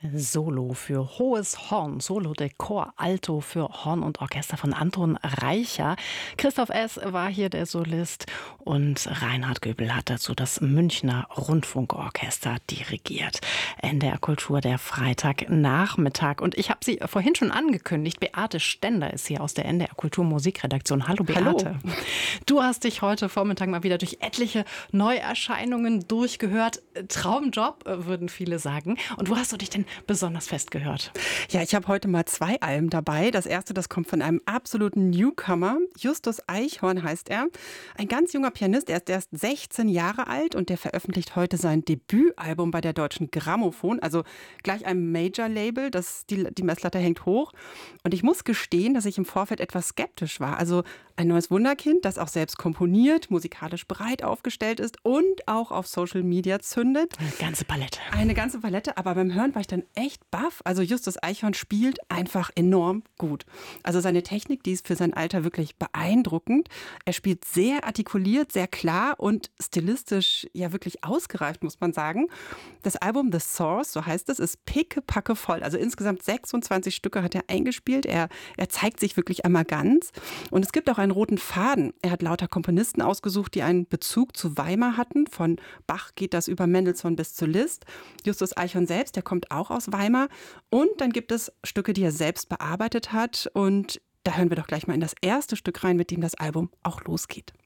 Solo für hohes Horn, Solo de Chor Alto für Horn und Orchester von Anton Reicher. Christoph S. war hier der Solist und Reinhard Göbel hat dazu das Münchner Rundfunkorchester dirigiert. NDR Kultur, der Freitagnachmittag. Und ich habe sie vorhin schon angekündigt. Beate Stender ist hier aus der NDR Kultur Musikredaktion. Hallo Beate. Hallo. Du hast dich heute Vormittag mal wieder durch etliche Neuerscheinungen durchgehört. Traumjob, würden viele sagen. Und wo hast du dich denn besonders festgehört? Ja, ich habe heute mal 2 Alben dabei. Das erste, das kommt von einem absoluten Newcomer. Justus Eichhorn heißt er. Ein ganz junger Pianist. Er ist erst 16 Jahre alt und der veröffentlicht heute sein Debütalbum bei der Deutschen Grammophon. Also gleich einem Major-Label. Die Messlatte hängt hoch. Und ich muss gestehen, dass ich im Vorfeld etwas skeptisch war. Also ein neues Wunderkind, das auch selbst komponiert, musikalisch breit aufgestellt ist und auch auf Social Media zündet. Eine ganze Palette. Eine ganze Palette, aber beim Hören war ich dann echt baff. Also Justus Eichhorn spielt einfach enorm gut. Also seine Technik, die ist für sein Alter wirklich beeindruckend. Er spielt sehr artikuliert, sehr klar und stilistisch ja wirklich ausgereift, muss man sagen. Das Album The Source, so heißt es, ist pickepacke voll. Also insgesamt 26 Stücke hat er eingespielt. Er zeigt sich wirklich einmal ganz. Und es gibt auch einen roten Faden. Er hat lauter Komponisten ausgesucht, die einen Bezug zu Weimar hatten. Von Bach geht das über Mendelssohn bis zu Liszt. Justus Eichhorn selbst, der kommt auch aus Weimar. Und dann gibt es Stücke, die er selbst bearbeitet hat. Und da hören wir doch gleich mal in das erste Stück rein, mit dem das Album auch losgeht.